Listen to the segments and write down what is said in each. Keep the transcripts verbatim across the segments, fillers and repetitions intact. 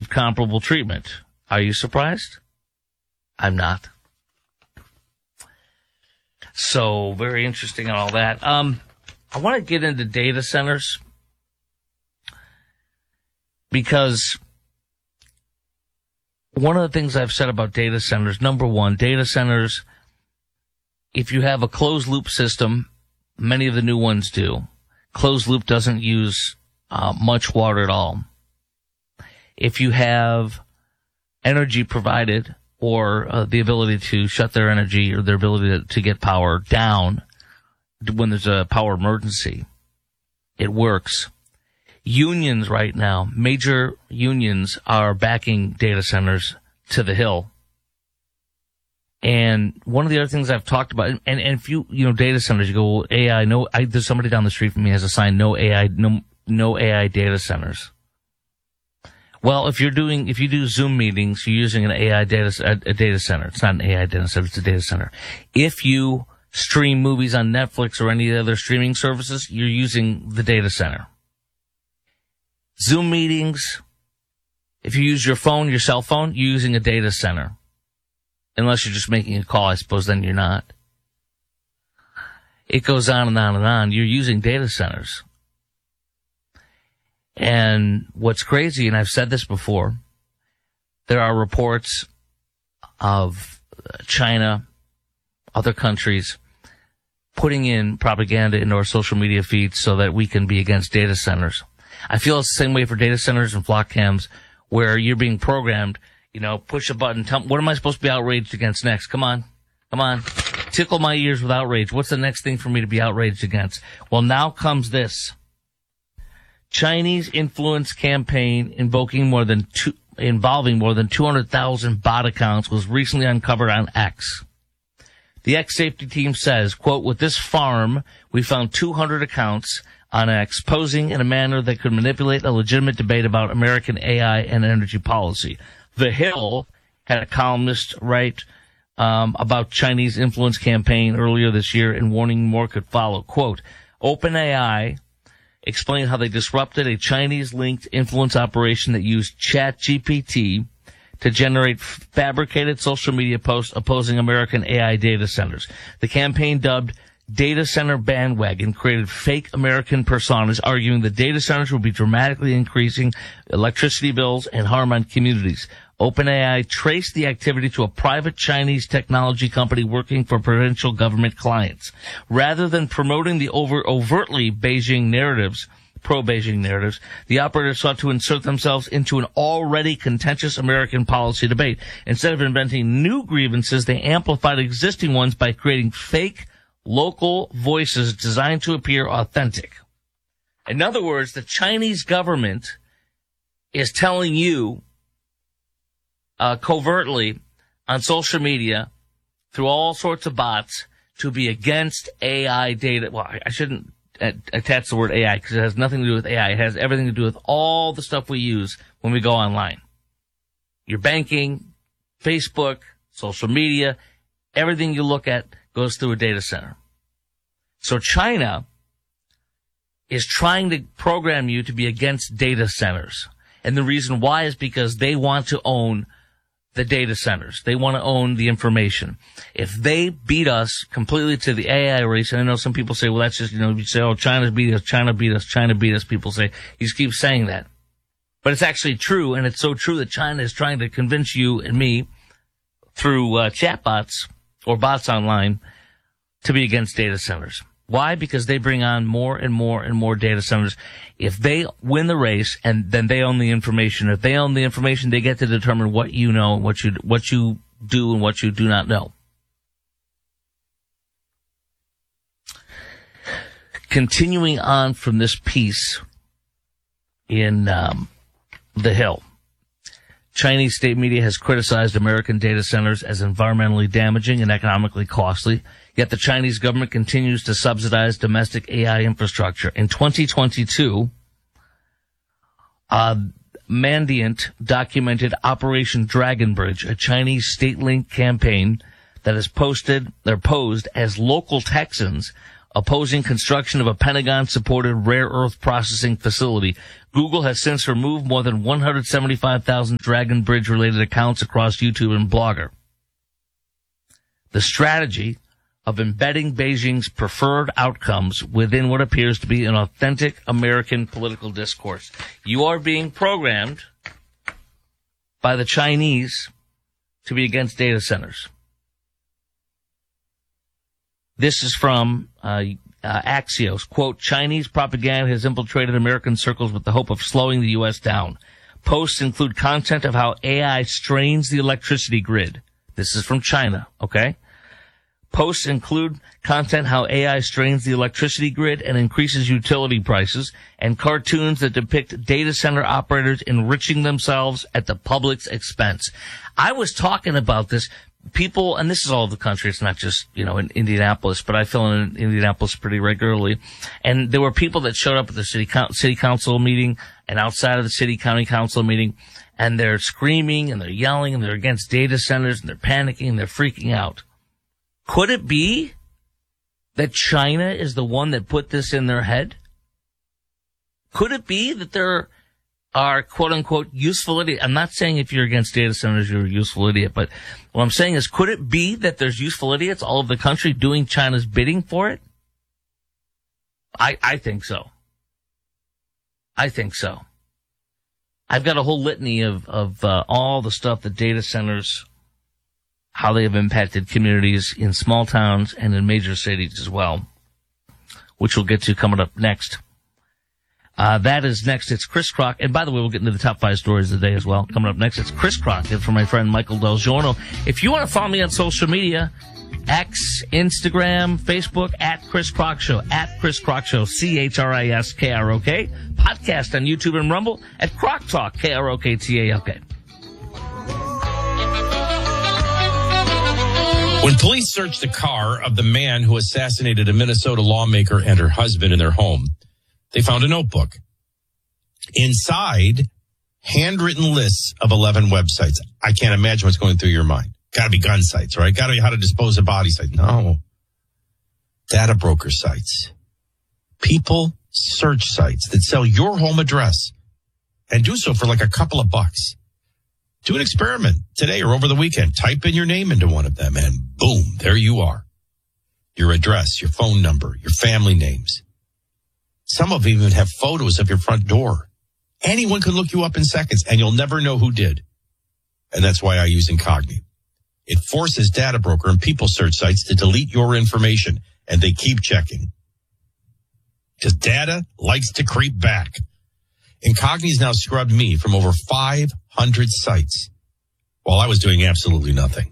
received comparable treatment. Are you surprised? I'm not. So, very interesting and all that. Um, I want to get into data centers because one of the things I've said about data centers, number one, data centers, if you have a closed-loop system, many of the new ones do. Closed loop doesn't use uh, much water at all. If you have energy provided or uh, the ability to shut their energy or their ability to, to get power down when there's a power emergency, it works. Unions right now, major unions are backing data centers to the hill. And one of the other things I've talked about, and, and if you, you know, data centers, you go, well, A I, no, I, there's somebody down the street from me has a sign, no A I, no, no A I data centers. Well, if you're doing, if you do Zoom meetings, you're using an A I data, a, a data center. It's not an A I data center, it's a data center. If you stream movies on Netflix or any other streaming services, you're using the data center. Zoom meetings, if you use your phone, your cell phone, you're using a data center. Unless you're just making a call, I suppose then you're not. It goes on and on and on. You're using data centers. And what's crazy, and I've said this before, there are reports of China, other countries, putting in propaganda into our social media feeds so that we can be against data centers. I feel it's the same way for data centers and flock cams, where you're being programmed. You know, push a button. Tell, what am I supposed to be outraged against next? Come on. Come on. Tickle my ears with outrage. What's the next thing for me to be outraged against? Well, now comes this. Chinese influence campaign invoking more than two, involving more than two hundred thousand bot accounts was recently uncovered on X. The X safety team says, quote, with this farm, we found two hundred accounts on X posing in a manner that could manipulate a legitimate debate about American A I and energy policy. The Hill had a columnist write um, about Chinese influence campaign earlier this year and warning more could follow. Quote, OpenAI explained how they disrupted a Chinese-linked influence operation that used ChatGPT to generate fabricated social media posts opposing American A I data centers. The campaign, dubbed Data Center Bandwagon, created fake American personas arguing that data centers will be dramatically increasing electricity bills and harm on communities. OpenAI traced the activity to a private Chinese technology company working for provincial government clients. Rather than promoting the over overtly Beijing narratives, pro-Beijing narratives, the operators sought to insert themselves into an already contentious American policy debate. Instead of inventing new grievances, they amplified existing ones by creating fake local voices designed to appear authentic. In other words, the Chinese government is telling you uh, covertly on social media through all sorts of bots to be against A I data. Well, I, I shouldn't attach the word A I because it has nothing to do with A I. It has everything to do with all the stuff we use when we go online. Your banking, Facebook, social media, everything you look at goes through a data center. So China is trying to program you to be against data centers. And the reason why is because they want to own the data centers. They want to own the information. If they beat us completely to the A I race, and I know some people say, well, that's just, you know, you say, oh, China beat us, China beat us, China beat us. People say, you just keep saying that. But it's actually true, and it's so true that China is trying to convince you and me through uh, chatbots or bots online to be against data centers. Why? Because they bring on more and more and more data centers. If they win the race, and then they own the information. If they own the information, they get to determine what you know, what you what you do, and what you do not know. Continuing on from this piece in um, The Hill, Chinese state media has criticized American data centers as environmentally damaging and economically costly. Yet the Chinese government continues to subsidize domestic A I infrastructure. In twenty twenty-two, uh, Mandiant documented Operation Dragon Bridge, a Chinese state-linked campaign that is posted, they're posed as local Texans opposing construction of a Pentagon-supported rare earth processing facility. Google has since removed more than one hundred seventy-five thousand Dragon Bridge-related accounts across YouTube and Blogger. The strategy of embedding Beijing's preferred outcomes within what appears to be an authentic American political discourse. You are being programmed by the Chinese to be against data centers. This is from uh, uh, Axios. Quote, Chinese propaganda has infiltrated American circles with the hope of slowing the U S down. Posts include content of how A I strains the electricity grid. This is from China, okay? Posts include content how A I strains the electricity grid and increases utility prices, and cartoons that depict data center operators enriching themselves at the public's expense. I was talking about this. People, and this is all over the country, it's not just, you know, in Indianapolis, but I fill in Indianapolis pretty regularly. And there were people that showed up at the city, city council meeting and outside of the city county council meeting, and they're screaming and they're yelling and they're against data centers and they're panicking and they're freaking out. Could it be that China is the one that put this in their head? Could it be that there are quote-unquote useful idiots? I'm not saying if you're against data centers you're a useful idiot, but what I'm saying is, could it be that there's useful idiots all over the country doing China's bidding for it? I, I think so. I think so. I've got a whole litany of, of uh, all the stuff that data centers, how they have impacted communities in small towns and in major cities as well, which we'll get to coming up next. Uh, that is next. It's Chris Crock. And by the way, we'll get into the top five stories of the day as well. Coming up next, it's Chris Crock and from my friend Michael Del Giorno. If you want to follow me on social media, X, Instagram, Facebook, at Chris Crock Show, at Chris Crock Show, C H R I S K R O K. Podcast on YouTube and Rumble at Crock Talk, K R O K T A L K. When police searched the car of the man who assassinated a Minnesota lawmaker and her husband in their home, they found a notebook. Inside, handwritten lists of eleven websites. I can't imagine what's going through your mind. Got to be gun sites, right? Got to be how to dispose of body sites. No. Data broker sites. People search sites that sell your home address and do so for like a couple of bucks. Do an experiment today or over the weekend. Type in your name into one of them and boom, there you are. Your address, your phone number, your family names. Some of them even have photos of your front door. Anyone can look you up in seconds and you'll never know who did. And that's why I use Incogni. It forces data broker and people search sites to delete your information, and they keep checking. Because data likes to creep back. Incogni's now scrubbed me from over five hundred sites while I was doing absolutely nothing.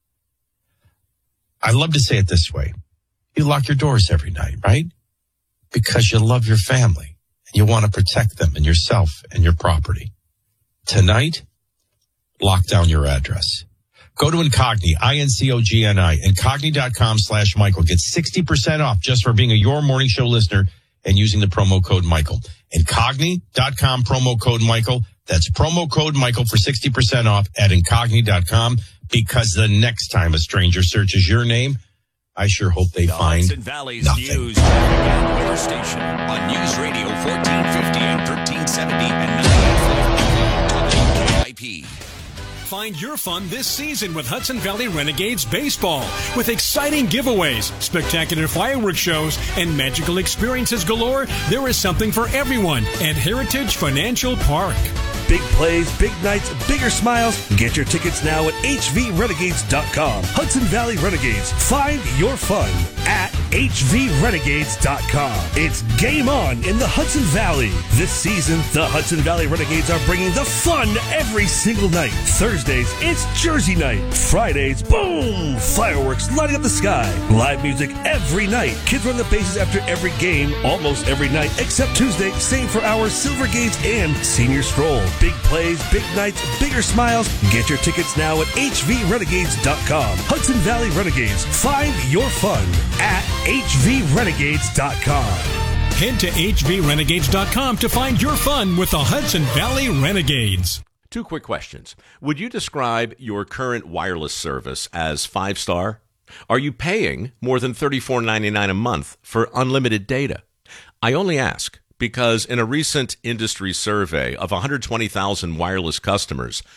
I love to say it this way. You lock your doors every night, right? Because you love your family and you want to protect them and yourself and your property. Tonight, lock down your address. Go to Incogni, I N C O G N I, Incogni.com slash Michael. Get sixty percent off just for being a Your Morning Show listener and using the promo code Michael. Incogni.com, promo code Michael. That's promo code Michael for sixty percent off at Incogni dot com, because the next time a stranger searches your name, I sure hope they the find Hudson Valley's nothing. News and weather station on News Radio fourteen fifty and thirteen seventy and ninety-eight point five K I P. Find your fun this season with Hudson Valley Renegades Baseball. With exciting giveaways, spectacular fireworks shows, and magical experiences galore, there is something for everyone at Heritage Financial Park. Big plays, big nights, bigger smiles. Get your tickets now at H V renegades dot com. Hudson Valley Renegades. Find your fun at H V renegades dot com. It's game on in the Hudson Valley. This season, the Hudson Valley Renegades are bringing the fun every single night. Thursdays, it's Jersey night. Fridays, boom! Fireworks lighting up the sky. Live music every night. Kids run the bases after every game, almost every night, except Tuesday. Same for our Silver Gates and Senior Stroll. Big plays, big nights, bigger smiles. Get your tickets now at H V renegades dot com. Hudson Valley Renegades. Find your fun at H V renegades dot com. Head to H V renegades dot com to find your fun with the Hudson Valley Renegades. Two quick questions. Would you describe your current wireless service as five-star? Are you paying more than thirty-four ninety-nine a month for unlimited data? I only ask because in a recent industry survey of one hundred twenty thousand wireless customers,